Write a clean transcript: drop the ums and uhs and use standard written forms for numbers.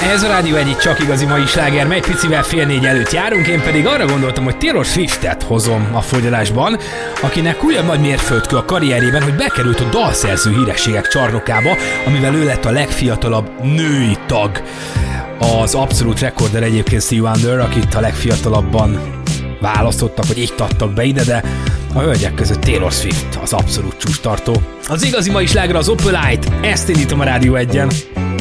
Ez a Rádió egyik csak igazi mai sláger, mely picivel 3:30 előtt járunk, én pedig arra gondoltam, hogy Taylor Swiftet hozom a fogyalásban, akinek újabb nagy mérföldkő a karrierjében, hogy bekerült a dalszerző hírességek csarnokába, amivel ő lett a legfiatalabb női tag. Az abszolút rekorder egyébként Stevie Wonder, akit a legfiatalabban választottak, vagy iktattak be ide, de a hölgyek között Taylor Swift az abszolút csúcstartó. Az igazi mai sláger az Opalite, ezt indítom a Rádió 1-en.